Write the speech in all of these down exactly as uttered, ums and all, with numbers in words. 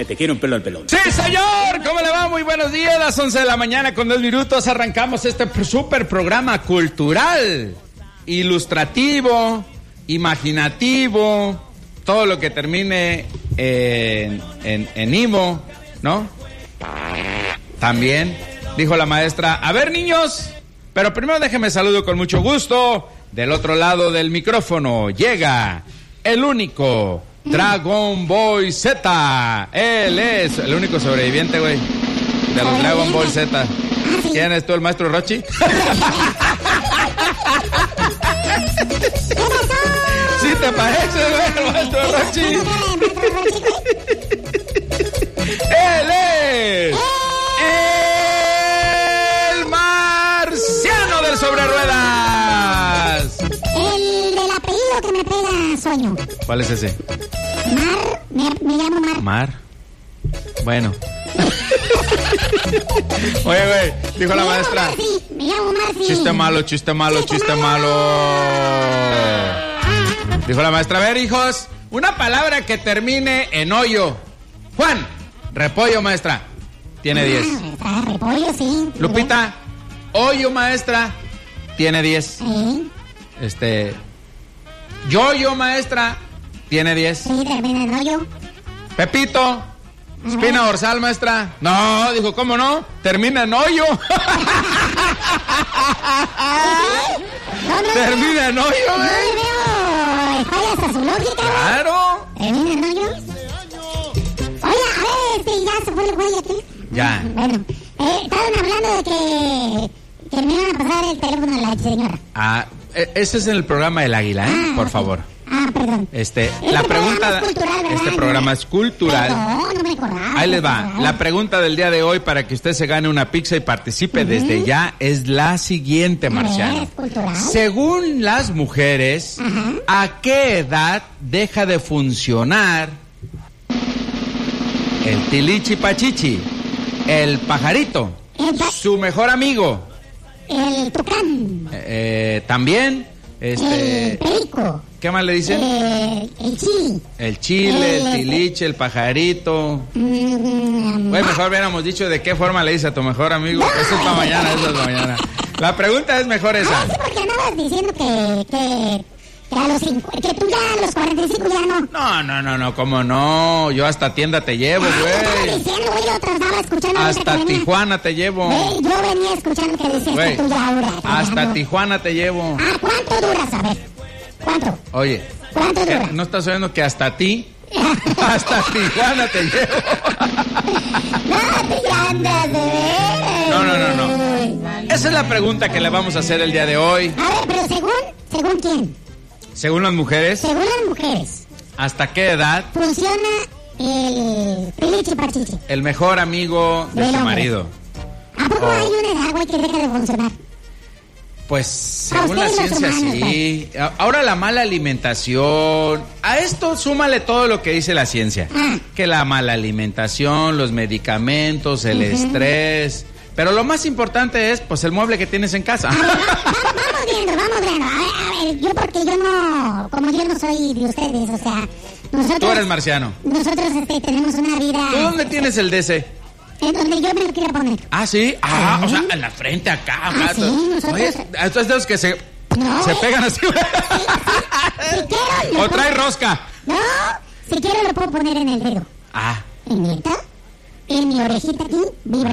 te quiere un pelo al pelón. ¡Sí, señor! ¿Cómo le va? Muy buenos días. A las once de la mañana con dos minutos arrancamos este super programa cultural, ilustrativo, imaginativo, todo lo que termine en, en, en Ivo, ¿no? También dijo la maestra, a ver, niños, pero primero déjenme saludo con mucho gusto. Del otro lado del micrófono llega el único Dragon Ball Z. Él es el único sobreviviente, güey, de los Dragon Ball Z. ¿Quién es tú, el maestro Rochi? ¿Sí te parece, güey, el maestro Rochi? Él es el marciano del sobre ruedas. El del apellido que me pega sueño. ¿Cuál es ese? Mar, me, me llamo Mar. Mar. Bueno. Oye, güey, dijo la maestra. Marci, me llamo Marci. Chiste malo, chiste malo, chiste, chiste malo. malo. Dijo la maestra, a ver, hijos, una palabra que termine en hoyo. Juan, repollo, maestra. Tiene diez. Ah, repollo, sí. Lupita, hoyo, maestra. Tiene diez. Sí. Este... Yoyo, maestra. Tiene diez. Sí, termina en hoyo. Pepito, espina dorsal, maestra. No, dijo, ¿cómo no? Termina en hoyo. No, no, termina en hoyo, güey. No, fallas a su lógica. Claro. Termina en hoyo. Oye, a ver, este, ya se fue el güey aquí. Ya. Bueno, eh, estaban hablando de que, que me iban a pasar el teléfono a la señora. Ah, ese es en el programa del Águila, ¿eh? Ah, Por sí. favor. Ah, perdón. Este, Este la programa pregunta, es cultural, ¿verdad? este programa es cultural. No, no me acordaba. Ahí les va. Cultural. La pregunta del día de hoy para que usted se gane una pizza y participe uh-huh. desde ya es la siguiente, Marciano. ¿Es cultural? Según las mujeres, uh-huh. ¿a qué edad deja de funcionar el tilichi pachichi, el pajarito, el pa- su mejor amigo, el tucán, eh, también, este, el perico? ¿Qué más le dicen? Eh, el chile. El chile, el, el tiliche, el pajarito. Mm, Güey, mejor hubiéramos dicho de qué forma le dices a tu mejor amigo. No, eso es para mañana, eso es para mañana. La pregunta es mejor esa. Ah, sí, porque andabas diciendo que, que, que a los cinco, que tú ya a los cuarenta y cinco ya no. No, no, no, no, cómo no. Yo hasta tienda te llevo, Ah, güey. estaba diciendo, güey, yo te estaba escuchando. Hasta que Tijuana te llevo. Güey, yo venía escuchando que decías Güey, que tú ya ahora. hasta no. Tijuana te llevo. Ah, ¿cuánto duras? A ver, ¿cuánto? Oye, ¿Cuánto eh, dura? ¿no estás oyendo que hasta ti? Hasta Tijuana te llevo. No, te ya andas de ver. No, no, no, no. Esa es la pregunta que le vamos a hacer el día de hoy. A ver, pero según, ¿según quién? Según las mujeres, Según las mujeres, ¿hasta qué edad funciona el pilichi pachichi. el mejor amigo de Del su hombre. marido? ¿A poco Oh. hay una edad, güey, que deja de funcionar? Pues según la ustedes los ciencia humanos, sí. A- Ahora la mala alimentación. A esto súmale todo lo que dice la ciencia. Ah. Que la mala alimentación, los medicamentos, el Ujú. estrés. Pero lo más importante es pues el mueble que tienes en casa. A ver, va- va- vamos viendo, vamos viendo. A ver, a ver, yo porque yo no, como yo no soy de ustedes, o sea, nosotros... Tú eres marciano. Nosotros este, tenemos una vida... ¿Tú dónde tienes el D C? En donde yo me lo quiero poner. Ah, sí. Ah, Sí. o sea, en la frente acá. Ah, acá. sí, nosotros- Oye, estos dedos que se, No, se güey. pegan así. Si quiero... lo O trae puedo- rosca. No, si quiero lo puedo poner en el dedo. Ah, ¿En neta? En mi orejita aquí vibra.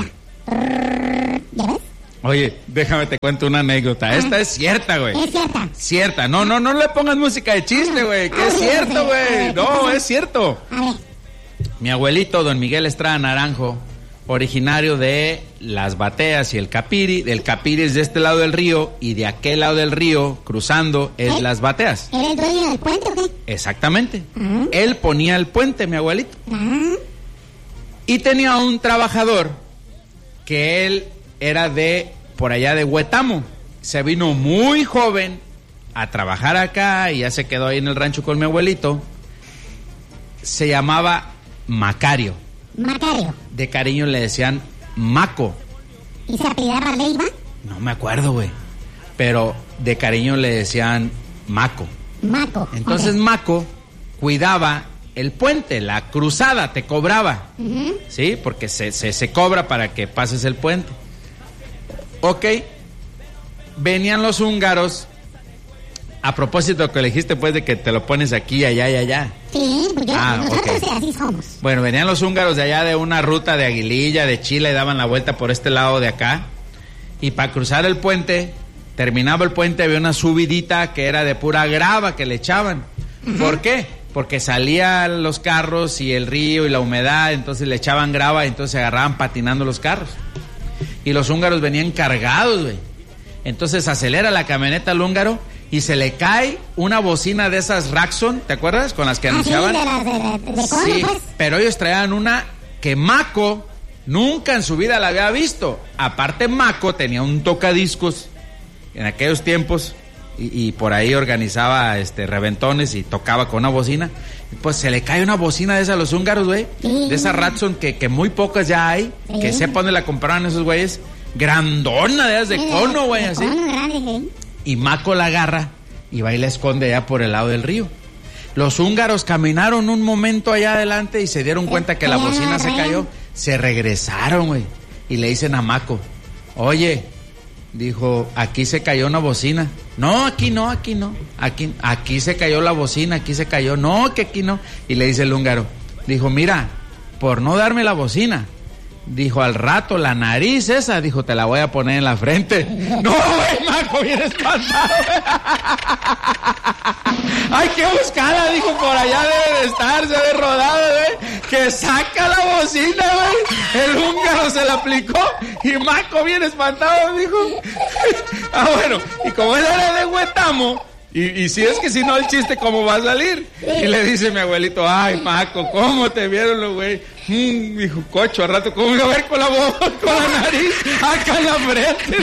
¿Ya ves? oye, déjame te cuento una anécdota. Esta es cierta, güey. Es cierta. Cierta. No, no, no le pongas música de chiste, güey. Que es cierto, güey. No, es cierto. A ver. Mi abuelito, don Miguel Estrada Naranjo, originario de Las Bateas y el Capiri. Del Capiri es de este lado del río y de aquel lado del río, cruzando, es ¿Eh? Las Bateas. ¿Era el dueño del puente o qué? Exactamente. Ah. Él ponía el puente, mi abuelito. Ah, Y tenía un trabajador que él era de por allá de Huetamo. Se vino muy joven a trabajar acá y ya se quedó ahí en el rancho con mi abuelito. Se llamaba Macario. Macario. De cariño le decían Maco. ¿Y se apellidaba Leiva? No me acuerdo, güey. Pero de cariño le decían Maco. Maco. Entonces Ok. Maco cuidaba el puente, la cruzada, te cobraba. Uh-huh. ¿Sí? Porque se, se, se cobra para que pases el puente. Ok. Venían los húngaros. A propósito que le dijiste, pues, de que te lo pones aquí, allá y allá. Sí, pues yo, ah, nosotros okay. así somos. Bueno, venían los húngaros de allá de una ruta de Aguililla, de Chile, y daban la vuelta por este lado de acá. Y para cruzar el puente, terminaba el puente, había una subidita que era de pura grava que le echaban. Uh-huh. ¿Por qué? Porque salían los carros y el río y la humedad, entonces le echaban grava y entonces se agarraban patinando los carros. Y los húngaros venían cargados, güey. Entonces acelera la camioneta al húngaro y se le cae una bocina de esas Raxon, ¿te acuerdas? Con las que ah, anunciaban. Sí, de las de, de, de cono, sí, pues. Pero ellos traían una que Maco nunca en su vida la había visto. Aparte, Maco tenía un tocadiscos en aquellos tiempos y, y por ahí organizaba este reventones y tocaba con una bocina. Pues se le cae una bocina de esas a los húngaros, güey. Sí. De esas Ratson que, que muy pocas ya hay. Sí. Que sepa dónde la compraron esos güeyes. Grandona, de esas de sí, cono, güey, así. Cono grande, sí. Y Maco la agarra y va y la esconde allá por el lado del río. Los húngaros caminaron un momento allá adelante y se dieron cuenta que la bocina se cayó. Se regresaron, güey. Y le dicen a Maco, oye, dijo, aquí se cayó una bocina. No, aquí no, aquí no. Aquí, aquí se cayó la bocina, aquí se cayó. No, que aquí no. Y le dice el húngaro, dijo, mira, por no darme la bocina, dijo, al rato la nariz esa, dijo, te la voy a poner en la frente. No, güey, Maco, bien espantado. Hay que buscarla, dijo, por allá debe de estar, se ve rodado, güey. Que saca la bocina, güey. El húngaro se la aplicó y Maco bien espantado, dijo. Ah, bueno, y como él era de Huetamo, y, y si es que si no el chiste, ¿cómo va a salir? Y le dice mi abuelito, ay, Maco, ¿cómo te vieron los güey? Mm, dijo, cocho, al rato, ¿cómo iba a ver con la boca, con la nariz, acá en la frente?